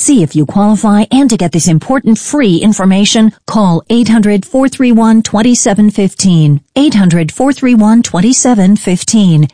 see if you qualify and to get this important free information, call 800-431-2715. 800-431-2715.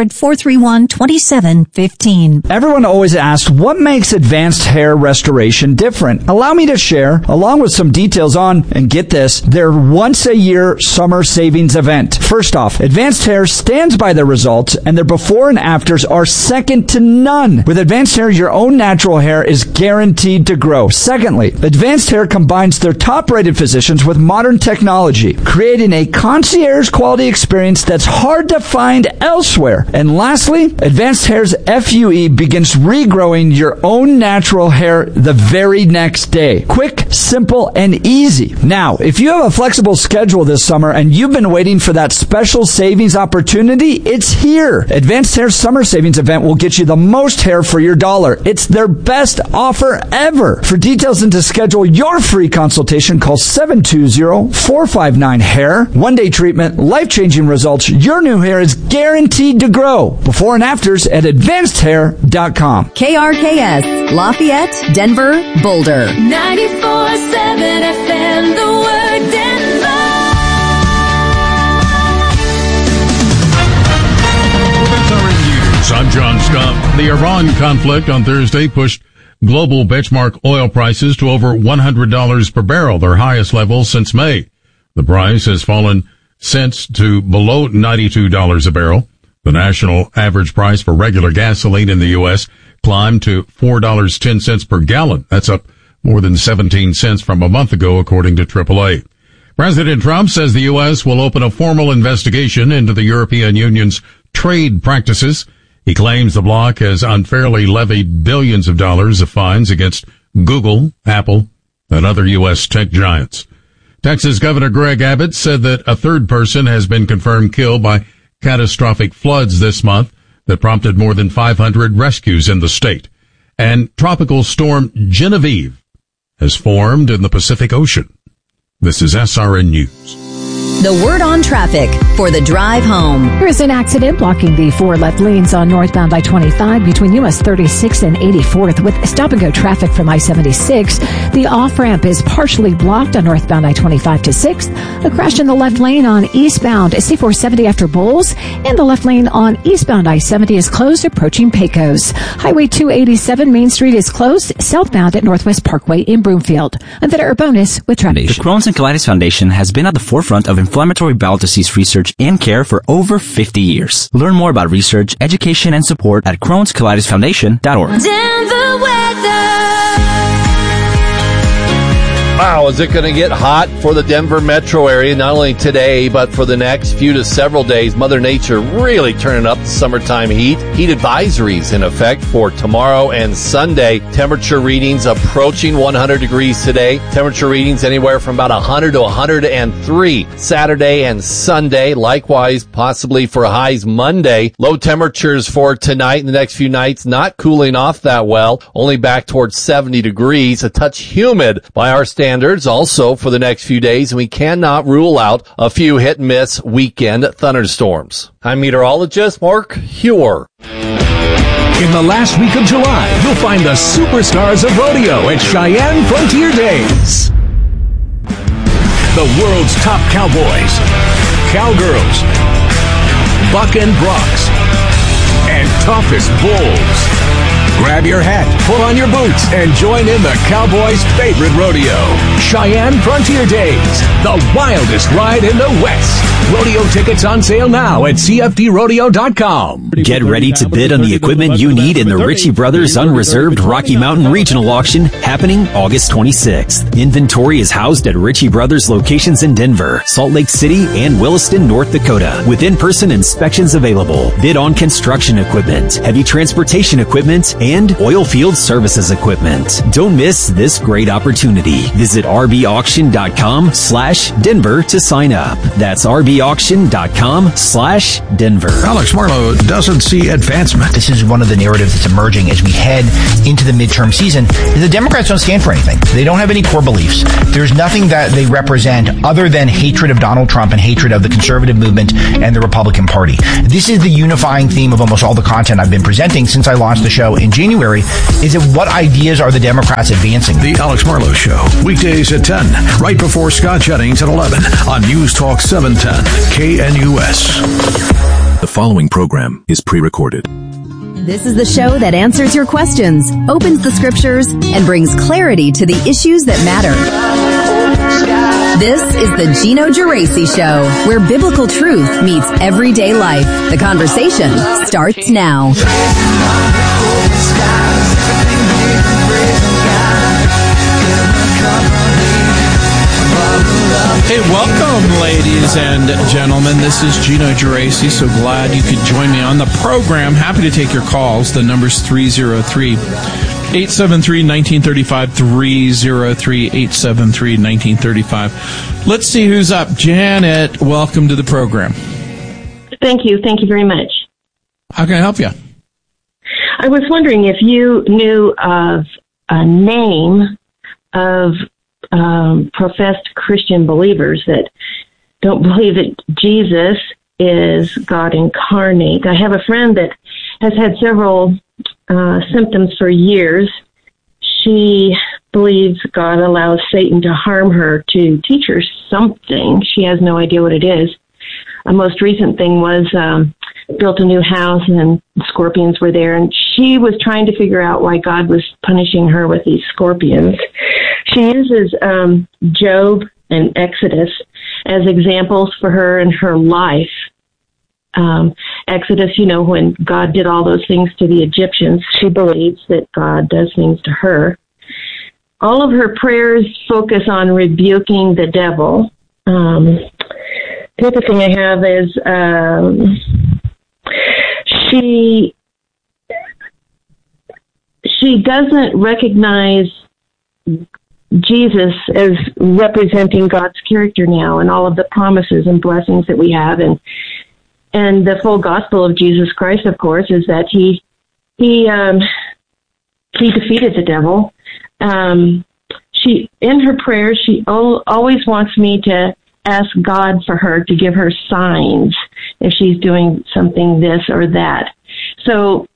800-431-2715. Everyone always asks, what makes advanced hair restoration different? Allow me to share, along with some details on, and get this, their once-a-year summer savings event. First off, Advanced Hair stands by their results, and their before and afters are second to none. With Advanced Hair, your own natural hair is guaranteed to grow. Secondly, Advanced Hair combines their top-rated physicians with modern technology, creating a concierge quality experience that's hard to find elsewhere. And lastly, Advanced Hair's FUE begins regrowing your own natural hair the very next day. Quick, simple, and easy. Now, if you have a flexible schedule this summer and you've been waiting for that special savings opportunity, it's here. Advanced Hair's summer savings event will get you the most hair for your dollar. It's their best offer ever. For details and to schedule your free consultation, call 720-459-HAIR. One-day treatment, life-changing results. Your new hair is guaranteed to grow. Before and afters at advancedhair.com. KRKS, Lafayette, Denver, Boulder. 94.7 FM, the word Denver. I'm John Scott. The Iran conflict on Thursday pushed global benchmark oil prices to over $100 per barrel, their highest level since May. The price has fallen since to below $92 a barrel. The national average price for regular gasoline in the U.S. climbed to $4.10 per gallon. That's up more than 17 cents from a month ago, according to AAA. President Trump says the U.S. will open a formal investigation into the European Union's trade practices. He claims the bloc has unfairly levied billions of dollars of fines against Google, Apple, and other U.S. tech giants. Texas Governor Greg Abbott said that a third person has been confirmed killed by catastrophic floods this month that prompted more than 500 rescues in the state. And Tropical Storm Genevieve has formed in the Pacific Ocean. This is SRN News. The word on traffic for the drive home. There is an accident blocking the four left lanes on northbound I-25 between US 36 and 84th with stop-and-go traffic from I-76. The off-ramp is partially blocked on northbound I-25 to 6th. A crash in the left lane on eastbound C-470 after Bowles, and the left lane on eastbound I-70 is closed approaching Pecos. Highway 287 Main Street is closed southbound at Northwest Parkway in Broomfield. I'm Vanessa Urbonis with traffic. The Crohn's and Colitis Foundation has been at the forefront of inflammatory bowel disease research and care for over 50 years. Learn more about research, education, and support at Crohn'sColitisFoundation.org. Denver weather. Wow, is it going to get hot for the Denver metro area, not only today, but for the next few to several days? Mother Nature really turning up the summertime heat. Heat advisories in effect for tomorrow and Sunday. Temperature readings approaching 100 degrees today. Temperature readings anywhere from about 100 to 103 Saturday and Sunday. Likewise, possibly for highs Monday. Low temperatures for tonight and the next few nights, not cooling off that well. Only back towards 70 degrees. A touch humid by our standards also for the next few days, and we cannot rule out a few hit-and-miss weekend thunderstorms. I'm meteorologist Mark Hewer. In the last week of July, you'll find the superstars of rodeo at Cheyenne Frontier Days. The world's top cowboys, cowgirls, buck and broncs, and toughest bulls. Grab your hat, pull on your boots, and join in the Cowboys' favorite rodeo. Cheyenne Frontier Days, the wildest ride in the West. Rodeo tickets on sale now at CFDrodeo.com. Get ready to bid on the equipment you need in the Ritchie Brothers Unreserved Rocky Mountain Regional Auction happening August 26th. Inventory is housed at Ritchie Brothers locations in Denver, Salt Lake City, and Williston, North Dakota, with in-person inspections available. Bid on construction equipment, heavy transportation equipment, and oil field services equipment. Don't miss this great opportunity. Visit rbauction.com/Denver to sign up. That's RB SuperCarTheAuction.com/Denver. Alex Marlowe doesn't see advancement. This is one of the narratives that's emerging as we head into the midterm season. The Democrats don't stand for anything. They don't have any core beliefs. There's nothing that they represent other than hatred of Donald Trump and hatred of the conservative movement and the Republican Party. This is the unifying theme of almost all the content I've been presenting since I launched the show in January, is that what ideas are the Democrats advancing? The Alex Marlowe Show, weekdays at 10, right before Scott Jennings at 11 on News Talk 710 KNUS. The following program is pre-recorded. This is the show that answers your questions, opens the scriptures, and brings clarity to the issues that matter. This is the Gino Geraci Show, where biblical truth meets everyday life. The conversation starts now. Hey, welcome, ladies and gentlemen. This is Gino Geraci. So glad you could join me on the program. Happy to take your calls. The number's 303-873-1935, 303-873-1935. Let's see who's up. Janet, welcome to the program. Thank you. Thank you very much. How can I help you? I was wondering if you knew of a name of professed Christian believers that don't believe that Jesus is God incarnate. I have a friend that has had several symptoms for years. She believes God allows Satan to harm her to teach her something. She has no idea what it is. A most recent thing was built a new house and scorpions were there, and she was trying to figure out why God was punishing her with these scorpions. She uses Job and Exodus as examples for her in her life. Exodus, when God did all those things to the Egyptians, she believes that God does things to her. All of her prayers focus on rebuking the devil. The other thing I have is she doesn't recognize Jesus as representing God's character now and all of the promises and blessings that we have, and the full gospel of Jesus Christ, of course, is that he defeated the devil. She, in her prayers, she always wants me to ask God for her to give her signs if she's doing something this or that. So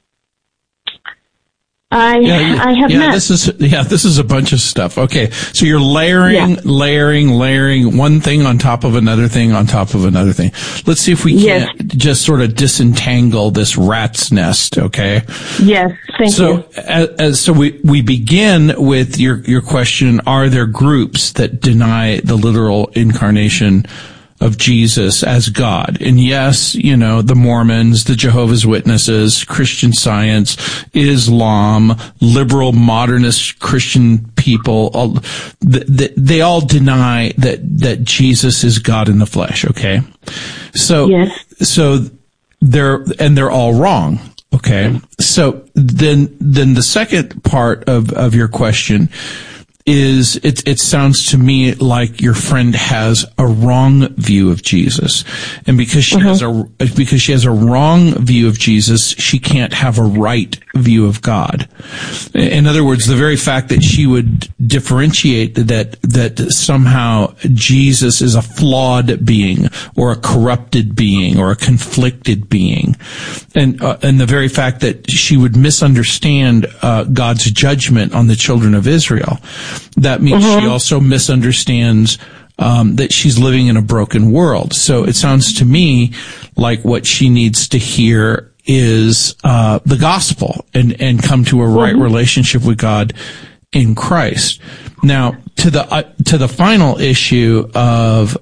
I have met. This is a bunch of stuff. Okay. So you're layering one thing on top of another thing on top of another thing. Let's see if we can't just sort of disentangle this rat's nest. Okay. Yes. Thank you. So we begin with your question. Are there groups that deny the literal incarnation of Jesus as God? And yes, the Mormons, the Jehovah's Witnesses, Christian Science, Islam, liberal modernist Christian people, they all deny that Jesus is God in the flesh, okay? So they're all wrong, okay? So then the second part of your question is it sounds to me like your friend has a wrong view of Jesus, and because she has a wrong view of Jesus, she can't have a right view of God. In other words, the very fact that she would differentiate that somehow Jesus is a flawed being or a corrupted being or a conflicted being, and the very fact that she would misunderstand God's judgment on the children of Israel, that means she also misunderstands that she's living in a broken world. So it sounds to me like what she needs to hear is the gospel and come to a right relationship with God in Christ. Now, to the final issue of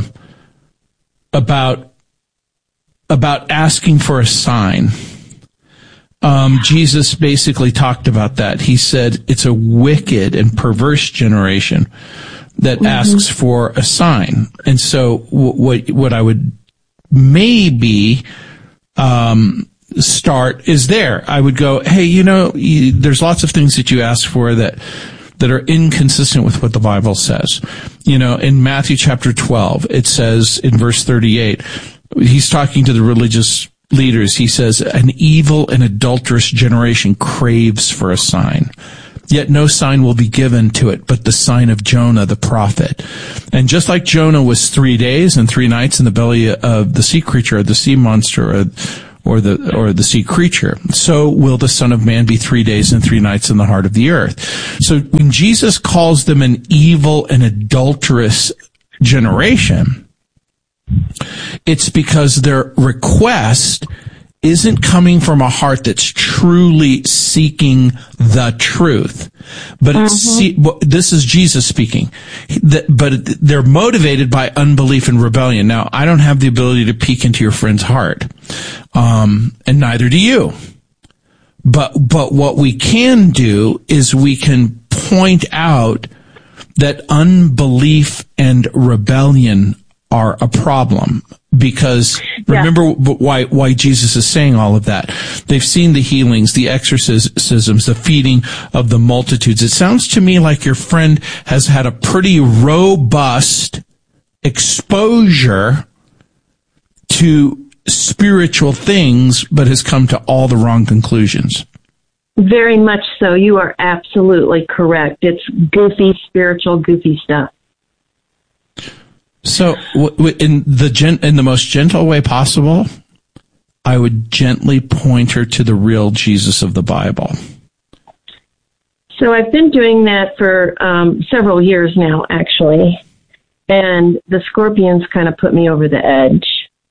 about asking for a sign. Jesus basically talked about that. He said it's a wicked and perverse generation that asks for a sign. And so what I would maybe start is there. I would go, hey, there's lots of things that you ask for that that are inconsistent with what the Bible says. You know, in Matthew chapter 12, it says in verse 38, he's talking to the religious leaders. He says, an evil and adulterous generation craves for a sign. Yet no sign will be given to it but the sign of Jonah the prophet. And just like Jonah was 3 days and 3 nights in the belly of the sea creature, or the sea monster, or the sea creature, so will the Son of Man be 3 days and 3 nights in the heart of the earth. So when Jesus calls them an evil and adulterous generation, it's because their request isn't coming from a heart that's truly seeking the truth. But this is Jesus speaking. But they're motivated by unbelief and rebellion. Now, I don't have the ability to peek into your friend's heart. And neither do you. But what we can do is we can point out that unbelief and rebellion are a problem, because remember why Jesus is saying all of that. They've seen the healings, the exorcisms, the feeding of the multitudes. It sounds to me like your friend has had a pretty robust exposure to spiritual things, but has come to all the wrong conclusions. Very much so. You are absolutely correct. It's goofy, spiritual, goofy stuff. So, in the most gentle way possible, I would gently point her to the real Jesus of the Bible. So I've been doing that for several years now, actually, and the scorpions kind of put me over the edge.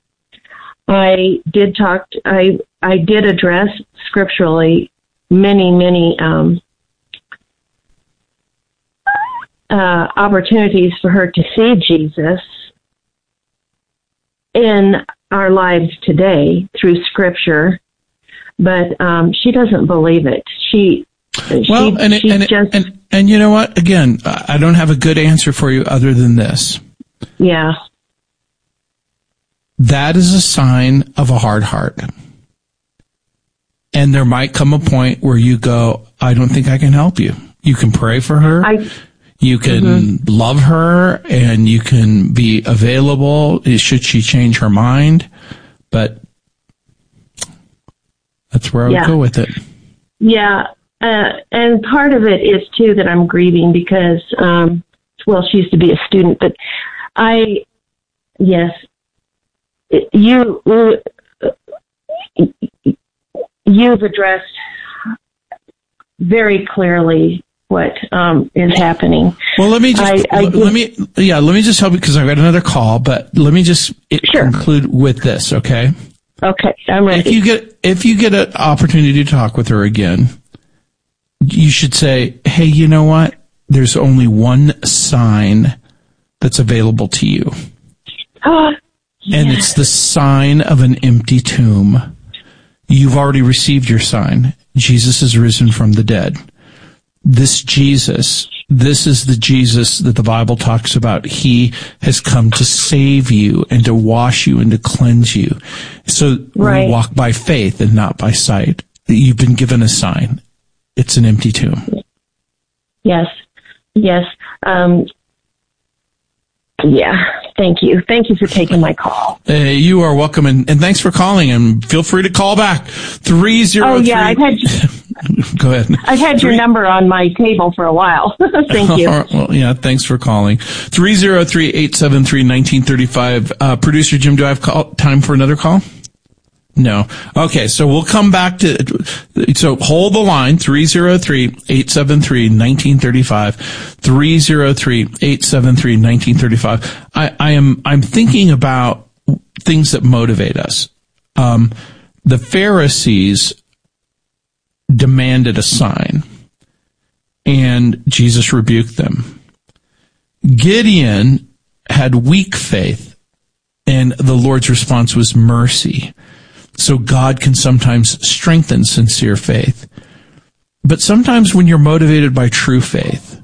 I did address scripturally many opportunities for her to see Jesus in our lives today through Scripture, but she doesn't believe it. And you know what? Again, I don't have a good answer for you other than this. Yeah. That is a sign of a hard heart. And there might come a point where you go, I don't think I can help you. You can pray for her. You can love her, and you can be available should she change her mind. But that's where I would go with it. Yeah. And part of it is, too, that I'm grieving because, she used to be a student, but you've addressed very clearly what is happening. Well, let me just help you because I've got another call, but let me just conclude with this, okay? Okay, I'm ready. If you get an opportunity to talk with her again, you should say, hey, you know what? There's only one sign that's available to you. And it's the sign of an empty tomb. You've already received your sign. Jesus is risen from the dead. This Jesus, this is the Jesus that the Bible talks about. He has come to save you and to wash you and to cleanse you. So we walk by faith and not by sight. You've been given a sign. It's an empty tomb. Yes. Thank you. Thank you for taking my call. You are welcome, and thanks for calling, and feel free to call back. 303. Oh, yeah, Go ahead. I've had your number on my table for a while. Thank you. Well, yeah, thanks for calling. 303-873-1935. Producer Jim, do I have time for another call? No. Okay, so we'll come back so hold the line, 303-873-1935, 303-873-1935. I'm thinking about things that motivate us. The Pharisees demanded a sign, and Jesus rebuked them. Gideon had weak faith, and the Lord's response was mercy. So God can sometimes strengthen sincere faith. But sometimes when you're motivated by true faith,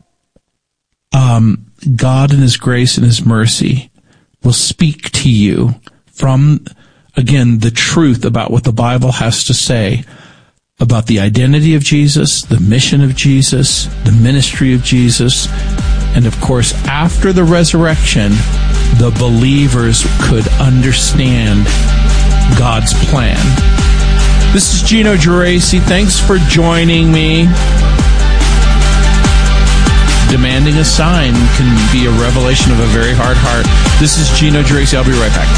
God in His grace and His mercy will speak to you from, again, the truth about what the Bible has to say about the identity of Jesus, the mission of Jesus, the ministry of Jesus, and of course, after the resurrection, the believers could understand God's plan. This is Gino Geraci. Thanks for joining me. Demanding a sign can be a revelation of a very hard heart. This is Gino Geraci. I'll be right back.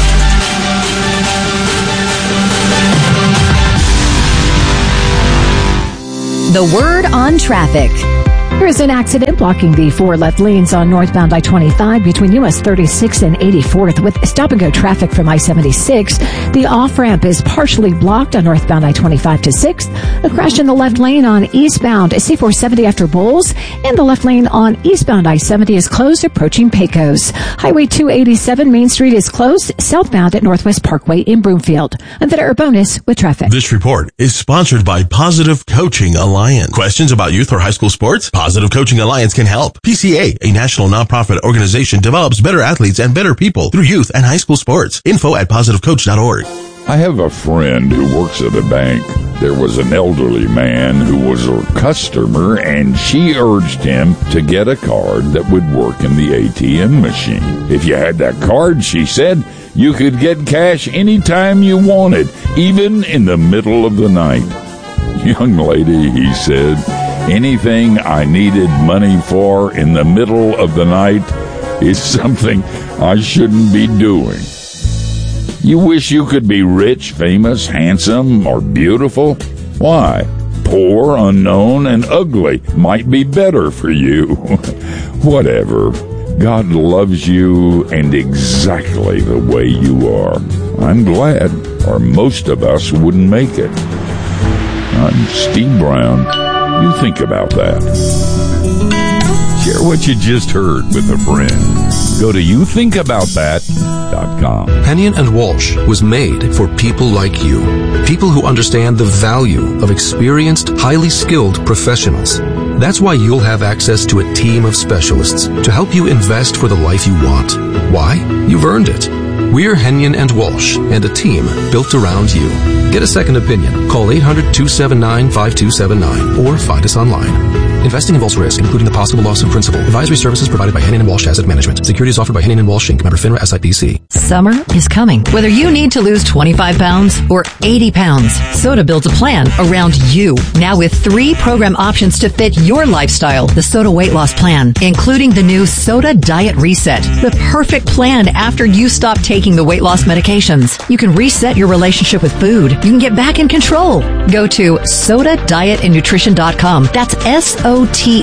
The Word on Traffic. There is an accident blocking the four left lanes on northbound I-25 between US 36 and 84th with stop-and-go traffic from I-76. The off-ramp is partially blocked on northbound I-25 to 6th. A crash in the left lane on eastbound C-470 after Bowles, and the left lane on eastbound I-70 is closed approaching Pecos. Highway 287 Main Street is closed southbound at Northwest Parkway in Broomfield. I'm Vanessa Urbonis with traffic. This report is sponsored by Positive Coaching Alliance. Questions about youth or high school sports? Positive Coaching Alliance can help. PCA, a national nonprofit organization, develops better athletes and better people through youth and high school sports. Info at positivecoach.org. I have a friend who works at a bank. There was an elderly man who was her customer, and she urged him to get a card that would work in the ATM machine. If you had that card, she said, you could get cash anytime you wanted, even in the middle of the night. Young lady, he said, anything I needed money for in the middle of the night is something I shouldn't be doing. You wish you could be rich, famous, handsome, or beautiful? Why? Poor, unknown, and ugly might be better for you. Whatever. God loves you and exactly the way you are. I'm glad, or most of us wouldn't make it. I'm Steve Brown. You think about that. Share what you just heard with a friend. Go to youthinkaboutthat.com. Hennion and Walsh was made for people like you. People who understand the value of experienced, highly skilled professionals. That's why you'll have access to a team of specialists to help you invest for the life you want. Why? You've earned it. We're Hennion and Walsh, and a team built around you. Get a second opinion. Call 800-279-5279 or find us online. Investing involves risk, including the possible loss of principal. Advisory services provided by Hennion & Walsh Asset Management. Securities offered by Hennion & Walsh Inc. Member FINRA SIPC. Summer is coming. Whether you need to lose 25 pounds or 80 pounds, Soda builds a plan around you. Now with 3 program options to fit your lifestyle. The Soda Weight Loss Plan, including the new Soda Diet Reset. The perfect plan after you stop taking the weight loss medications. You can reset your relationship with food. You can get back in control. Go to SodaDietAndNutrition.com. That's SOTA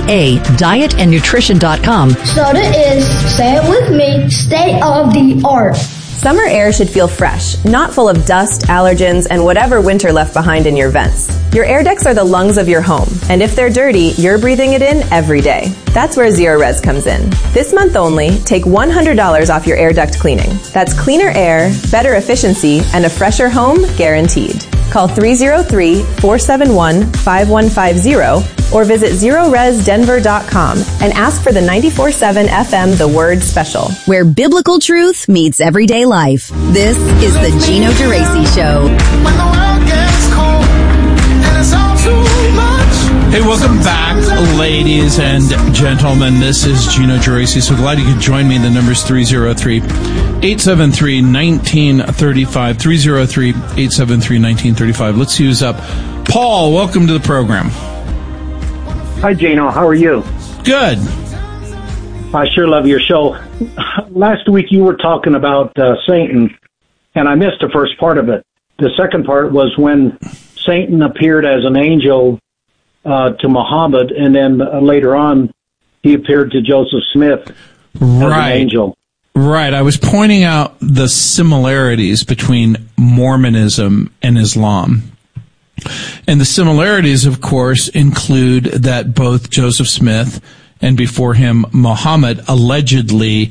dietandnutrition.com. Soda is, say it with me, state of the art. Summer air should feel fresh, not full of dust, allergens, and whatever winter left behind in your vents. Your air ducts are the lungs of your home, and if they're dirty, you're breathing it in every day. That's where Zerorez comes in. This month only, take $100 off your air duct cleaning. That's cleaner air, better efficiency, and a fresher home guaranteed. Call 303-471-5150 or visit ZeroResDenver.com and ask for the 94.7 FM The Word Special. Where biblical truth meets everyday life. This is the Gino Geraci Show. When the world gets cold and it's all too much. Hey, welcome back, ladies and gentlemen. This is Gino Geraci. So glad you could join me. The number's 303-873-1935. 303-873-1935. Let's use up Paul. Welcome to the program. Hi, Gino. How are you? Good. I sure love your show. Last week you were talking about Satan, and I missed the first part of it. The second part was when Satan appeared as an angel to Muhammad, and then later on he appeared to Joseph Smith as an angel. Right. I was pointing out the similarities between Mormonism and Islam. And the similarities, of course, include that both Joseph Smith and before him Muhammad allegedly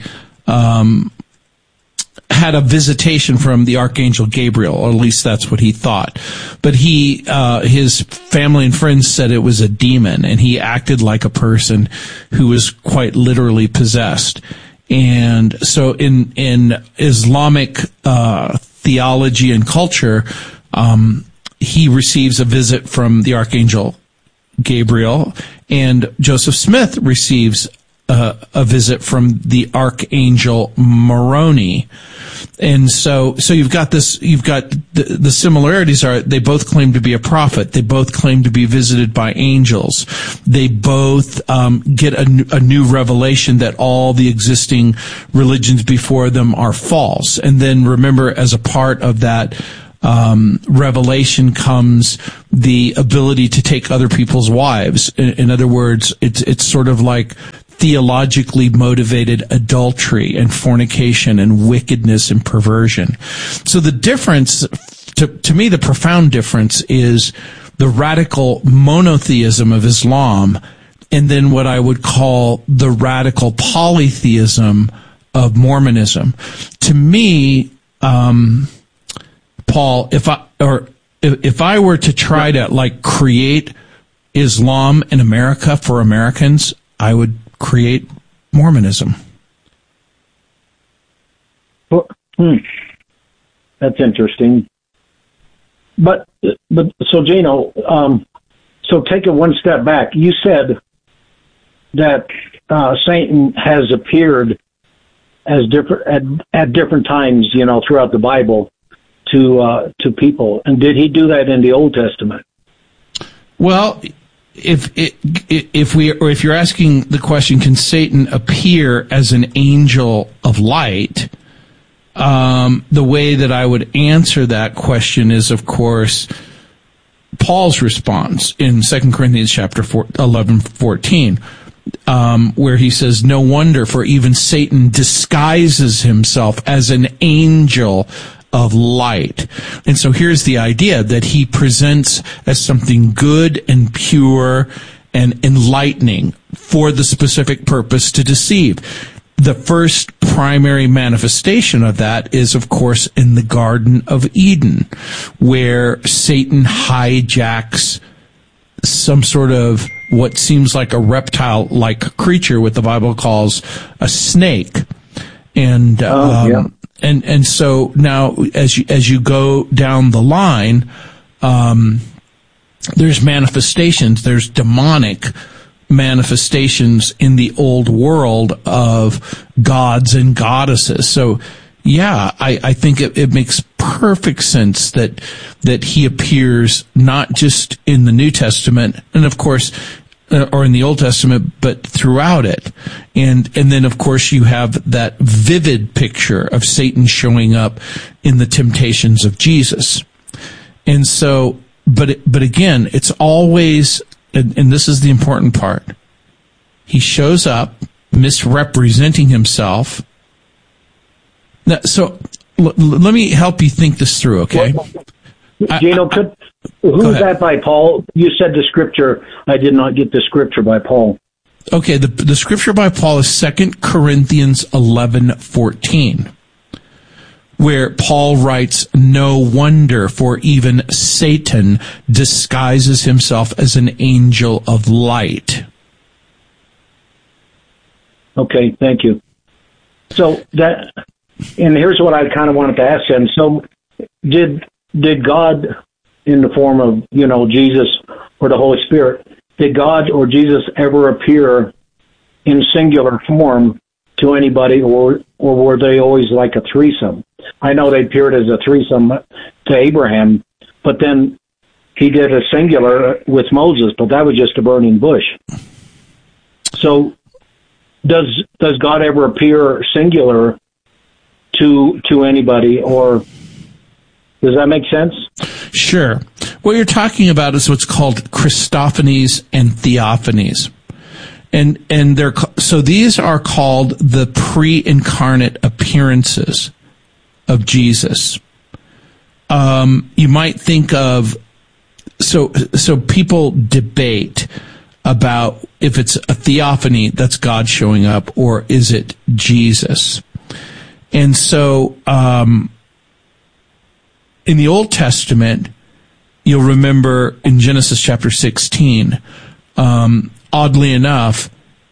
had a visitation from the Archangel Gabriel, or at least that's what he thought. But his family and friends said it was a demon, and he acted like a person who was quite literally possessed. And so in Islamic theology and culture, he receives a visit from the archangel Gabriel, and Joseph Smith receives a visit from the archangel Moroni. And so you've got the similarities are they both claim to be a prophet. They both claim to be visited by angels. They both get a new revelation that all the existing religions before them are false. And then remember, as a part of that revelation comes the ability to take other people's wives. In other words, it's sort of like theologically motivated adultery and fornication and wickedness and perversion. So the difference, to me, the profound difference is the radical monotheism of Islam and then what I would call the radical polytheism of Mormonism. To me, Paul, if I were to try to create Islam in America for Americans, I would create Mormonism. Well, that's interesting. But so Gino, so take it one step back. You said that Satan has appeared as different at different times, throughout the Bible to people. And did he do that in the Old Testament? Well, if you're asking the question, can Satan appear as an angel of light? The way that I would answer that question is, of course, Paul's response in 2 Corinthians chapter 11:14, where he says, "No wonder, for even Satan disguises himself as an angel of light." And so here's the idea that he presents as something good and pure and enlightening for the specific purpose to deceive. The first primary manifestation of that is, of course, in the Garden of Eden, where Satan hijacks some sort of what seems like a reptile-like creature, what the Bible calls a snake. And, And so now, as you go down the line, there's manifestations, there's demonic manifestations in the old world of gods and goddesses. So, yeah, I think it makes perfect sense that he appears not just in the New Testament, and of course, or in the Old Testament, but throughout it. And then, of course, you have that vivid picture of Satan showing up in the temptations of Jesus. And so, but again, it's always, and this is the important part, he shows up misrepresenting himself. Now, so let me help you think this through, okay? Gino, who's that by Paul? You said the scripture. I did not get the scripture by Paul. Okay, the scripture by Paul is 2 Corinthians 11:14, where Paul writes, "No wonder, for even Satan disguises himself as an angel of light." Okay, thank you. So and here's what I kind of wanted to ask then. So did God, in the form of, Jesus or the Holy Spirit, did God or Jesus ever appear in singular form to anybody, or were they always like a threesome? I know they appeared as a threesome to Abraham, but then he did a singular with Moses, but that was just a burning bush. So does God ever appear singular to anybody, or does that make sense? Sure. What you're talking about is what's called Christophanies and Theophanies. And so these are called the pre-incarnate appearances of Jesus. You might think of, so people debate about if it's a theophany, that's God showing up, or is it Jesus? And so, in the Old Testament, you'll remember in Genesis chapter 16, oddly enough,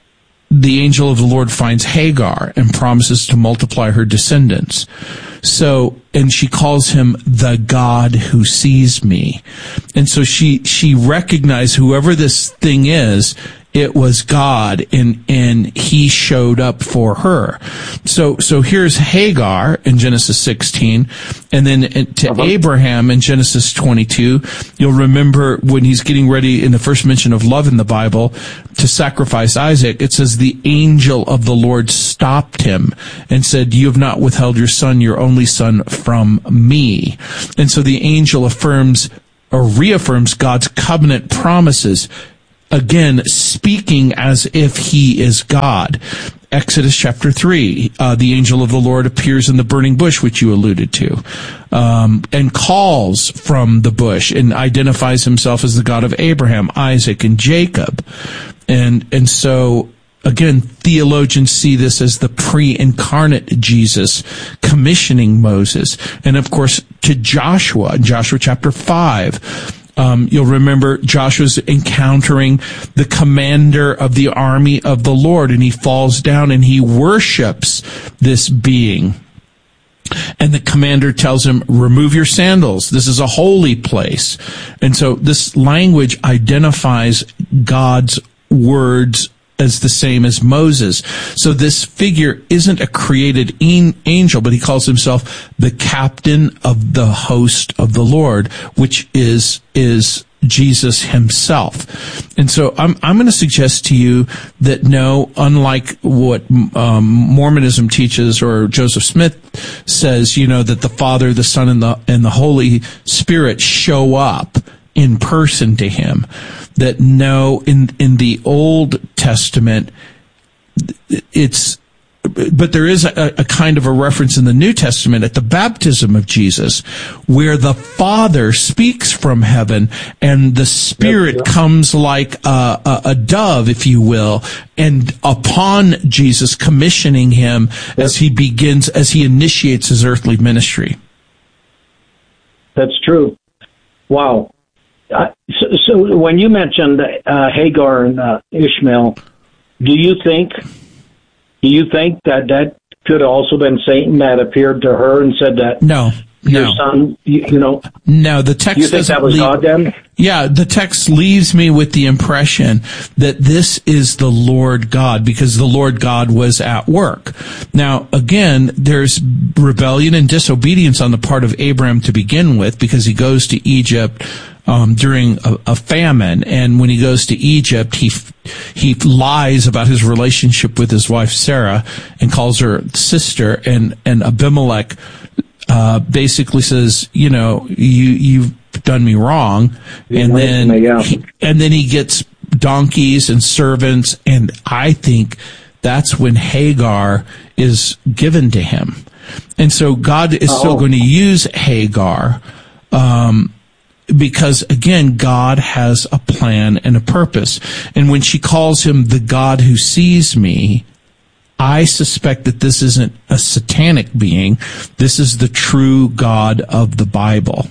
the angel of the Lord finds Hagar and promises to multiply her descendants. So, and she calls him the God who sees me. And so she recognized whoever this thing is, it was God, and he showed up for her. So here's Hagar in Genesis 16, and then to Abraham in Genesis 22. You'll remember when he's getting ready in the first mention of love in the Bible to sacrifice Isaac, it says the angel of the Lord stopped him and said, "You have not withheld your son, your only son, from me." And so the angel affirms or reaffirms God's covenant promises, again, speaking as if he is God. Exodus chapter 3, the angel of the Lord appears in the burning bush, which you alluded to, and calls from the bush and identifies himself as the God of Abraham, Isaac, and Jacob. And so, again, theologians see this as the pre-incarnate Jesus commissioning Moses. And of course, to Joshua, in Joshua chapter 5, you'll remember Joshua's encountering the commander of the army of the Lord, and he falls down and he worships this being. And the commander tells him, "Remove your sandals. This is a holy place." And so this language identifies God's words as the same as Moses. So this figure isn't a created angel, but he calls himself the captain of the host of the Lord, which is Jesus himself. And so I'm going to suggest to you that no, unlike what Mormonism teaches or Joseph Smith says, that the Father, the Son, and the Holy Spirit show up in person to him, that no, in the Old Testament, but there is a kind of a reference in the New Testament at the baptism of Jesus where the Father speaks from heaven and the Spirit comes like a dove, if you will, and upon Jesus, commissioning him as he initiates his earthly ministry. That's true. Wow. So when you mentioned Hagar and Ishmael, do you think that could have also been Satan that appeared to her and said that your son, No, the text you think that was God then? Yeah, the text leaves me with the impression that this is the Lord God, because the Lord God was at work. Now, again, there's rebellion and disobedience on the part of Abraham to begin with, because he goes to Egypt during a famine, and when he goes to Egypt, he lies about his relationship with his wife Sarah and calls her sister, and Abimelech basically says, you've done me wrong, and then he gets donkeys and servants, and I think that's when Hagar is given to him. And so God is still going to use Hagar, because again, God has a plan and a purpose. And when she calls him the God who sees me, I suspect that this isn't a satanic being. This is the true God of the Bible.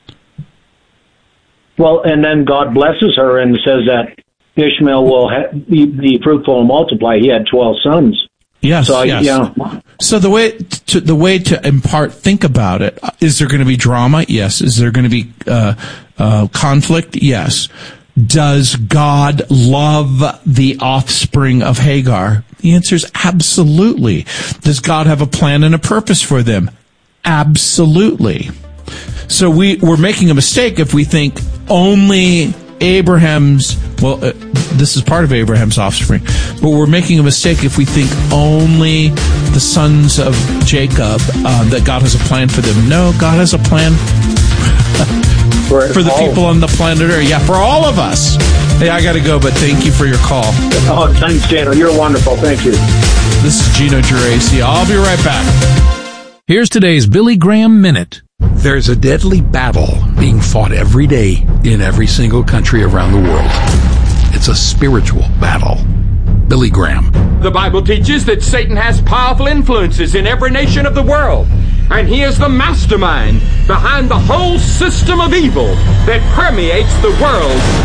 Well, and then God blesses her and says that Ishmael will be fruitful and multiply. He had 12 sons. Yes. So the way to in part think about it, is there going to be drama? Yes. Is there going to be conflict? Yes. Does God love the offspring of Hagar? The answer is absolutely. Does God have a plan and a purpose for them? Absolutely. So we're making a mistake if we think only Abraham's, this is part of Abraham's offspring, but we're making a mistake if we think only the sons of Jacob, that God has a plan for them. No, God has a plan for the people on the planet Earth. Yeah, for all of us. Hey, I got to go, but thank you for your call. Oh, thanks, Gino. You're wonderful. Thank you. This is Gino Geraci. I'll be right back. Here's today's Billy Graham Minute. There's a deadly battle being fought every day in every single country around the world. It's a spiritual battle. Billy Graham. The Bible teaches that Satan has powerful influences in every nation of the world, and he is the mastermind behind the whole system of evil that permeates the world.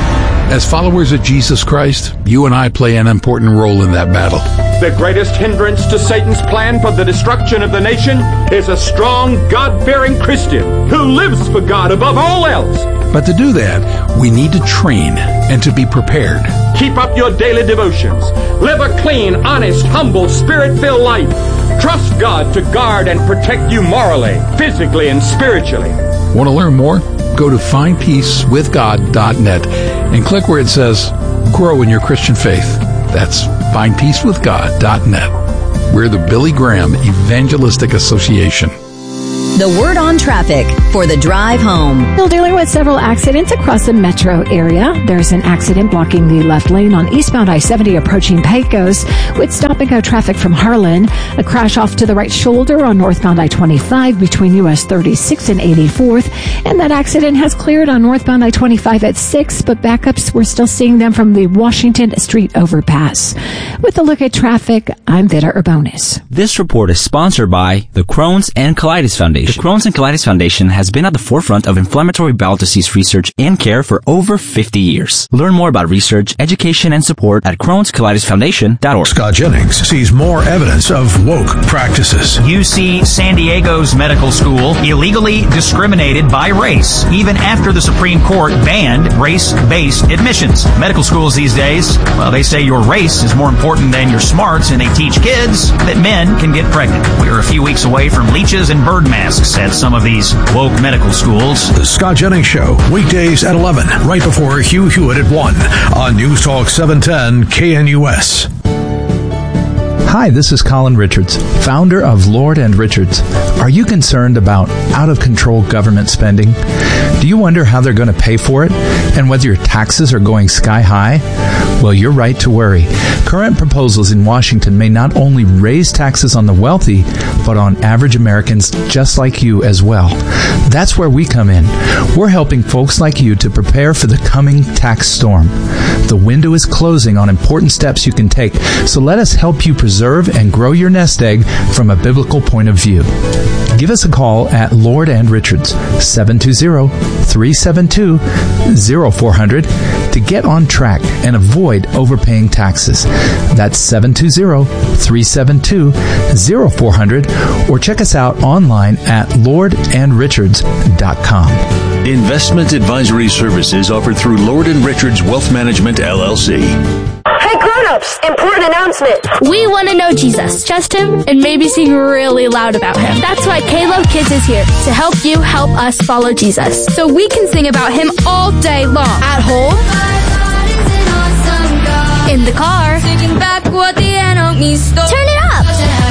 As followers of Jesus Christ, you and I play an important role in that battle. The greatest hindrance to Satan's plan for the destruction of the nation is a strong, God-fearing Christian who lives for God above all else. But to do that, we need to train and to be prepared. Keep up your daily devotions. Live a clean, honest, humble, Spirit-filled life. Trust God to guard and protect you morally, physically, and spiritually. Want to learn more? Go to findpeacewithgod.net and click where it says Grow in Your Christian Faith. That's findpeacewithgod.net. We're the Billy Graham Evangelistic Association. The word on traffic for the drive home. Still dealing with several accidents across the metro area. There's an accident blocking the left lane on eastbound I-70 approaching Pecos with stop-and-go traffic from Harlan. A crash off to the right shoulder on northbound I-25 between US 36 and 84th. And that accident has cleared on northbound I-25 at 6, but backups, we're still seeing them from the Washington Street overpass. With a look at traffic, I'm Vida Urbonis. This report is sponsored by the Crohn's and Colitis Foundation. The Crohn's and Colitis Foundation has been at the forefront of inflammatory bowel disease research and care for over 50 years. Learn more about research, education, and support at Crohn'sColitisFoundation.org. Scott Jennings sees more evidence of woke practices. UC San Diego's medical school illegally discriminated by race, even after the Supreme Court banned race-based admissions. Medical schools these days, well, they say your race is more important than your smarts, and they teach kids that men can get pregnant. We're a few weeks away from leeches and bird masks at some of these woke medical schools. The Scott Jennings Show, weekdays at 11, right before Hugh Hewitt at 1 on News Talk 710 KNUS. Hi, this is Colin Richards, founder of Lord and Richards. Are you concerned about out-of-control government spending? Do you wonder how they're going to pay for it and whether your taxes are going sky high? Well, you're right to worry. Current proposals in Washington may not only raise taxes on the wealthy, but on average Americans just like you as well. That's where we come in. We're helping folks like you to prepare for the coming tax storm. The window is closing on important steps you can take, so let us help you preserve and grow your nest egg from a biblical point of view. Give us a call at Lord and Richards, 720-372-0400 to get on track and avoid overpaying taxes. That's 720-372-0400 or check us out online at lordandrichards.com. Investment advisory services offered through Lord & Richards Wealth Management, LLC. Hey grown-ups, important announcement. We want to know Jesus, trust him, and maybe sing really loud about him. That's why K-Love Kids is here to help you help us follow Jesus, so we can sing about him all day long. At home, in the car, turn it up.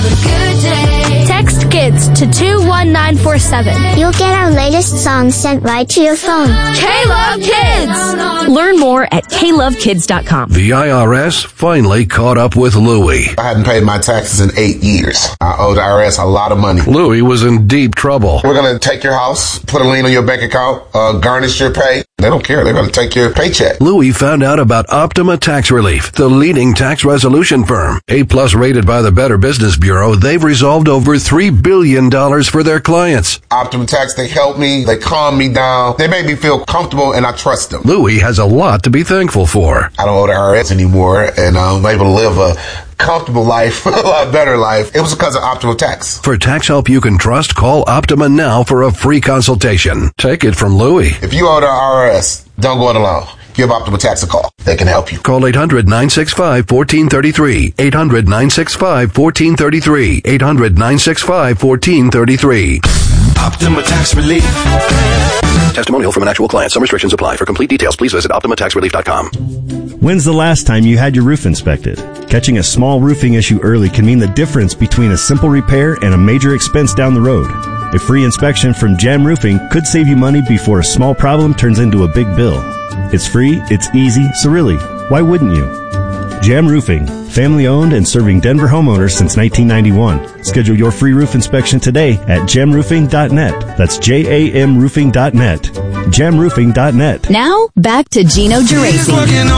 Text KIDS to 21947. You'll get our latest songs sent right to your phone. K-Love Kids! Learn more at klovekids.com. The IRS finally caught up with Louie. I hadn't paid my taxes in 8 years. I owed the IRS a lot of money. Louie was in deep trouble. We're going to take your house, put a lien on your bank account, garnish your pay. They don't care. They're going to take your paycheck. Louie found out about Optima Tax Relief, the leading tax resolution firm. A-plus rated by the Better Business Bureau, they've resolved over $3 billion for their clients. Optima Tax, they help me. They calm me down. They make me feel comfortable, and I trust them. Louie has a lot to be thankful for. I don't owe the IRS anymore, and I'm able to live a comfortable life, a lot better life. It was because of Optima Tax. For tax help you can trust, call Optima now for a free consultation. Take it from Louie. If you owe the IRS, don't go it alone. Give Optima Tax a call. They can help you. Call 800-965-1433. 800-965-1433. 800-965-1433. Optima Tax Relief. Testimonial from an actual client. Some restrictions apply. For complete details, please visit OptimaTaxRelief.com. When's the last time you had your roof inspected? Catching a small roofing issue early can mean the difference between a simple repair and a major expense down the road. A free inspection from Jam Roofing could save you money before a small problem turns into a big bill. It's free, it's easy, so really, why wouldn't you? Jam Roofing, family-owned and serving Denver homeowners since 1991. Schedule your free roof inspection today at jamroofing.net. That's jamroofing.net. jamroofing.net. Now, back to Gino Geraci.